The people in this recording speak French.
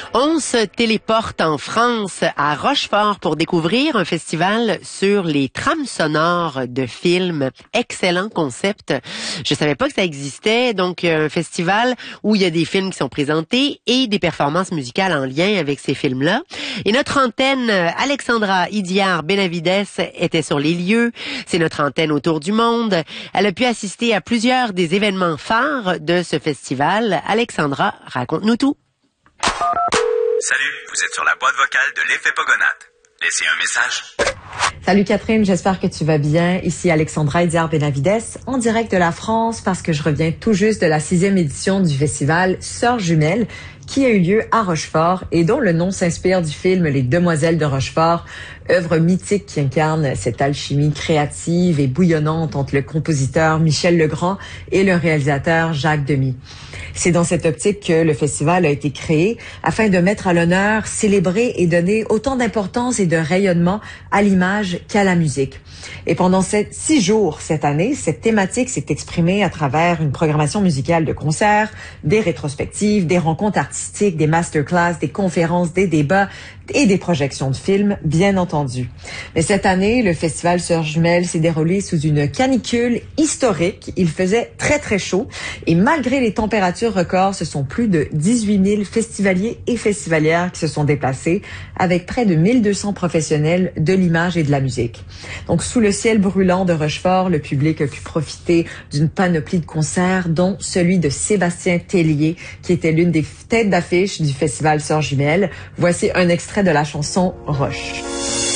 On se téléporte en France, à Rochefort, pour découvrir un festival sur les trames sonores de films. Excellent concept. Je savais pas que ça existait. Donc, un festival où il y a des films qui sont présentés et des performances musicales en lien avec ces films-là. Et notre antenne, Alexandra Idiard-Benavides, était sur les lieux. C'est notre antenne autour du monde. Elle a pu assister à plusieurs des événements phares de ce festival. Alexandra, raconte-nous tout. Salut, vous êtes sur la boîte vocale de l'Effet Pogonade. Laissez un message. Salut Catherine, j'espère que tu vas bien. Ici Alexandra Idiard-Benavides, en direct de la France, parce que je reviens tout juste de la 6e édition du festival Sœurs Jumelles, qui a eu lieu à Rochefort et dont le nom s'inspire du film Les Demoiselles de Rochefort, œuvre mythique qui incarne cette alchimie créative et bouillonnante entre le compositeur Michel Legrand et le réalisateur Jacques Demy. C'est dans cette optique que le festival a été créé afin de mettre à l'honneur, célébrer et donner autant d'importance et de rayonnement à l'image qu'à la musique. Et pendant 6 jours cette année, cette thématique s'est exprimée à travers une programmation musicale de concerts, des rétrospectives, des rencontres artistiques, des masterclass, des conférences, des débats et des projections de films, bien entendu. Mais cette année, le festival Sœurs Jumelles s'est déroulé sous une canicule historique. Il faisait très très chaud et malgré les températures records, ce sont plus de 18 000 festivaliers et festivalières qui se sont déplacés avec près de 1200 professionnels de l'image et de la musique. Donc sous le ciel brûlant de Rochefort, le public a pu profiter d'une panoplie de concerts, dont celui de Sébastien Tellier, qui était l'une des têtes d'affiche du festival Sœurs Jumelles. Voici un extrait de la chanson Roche.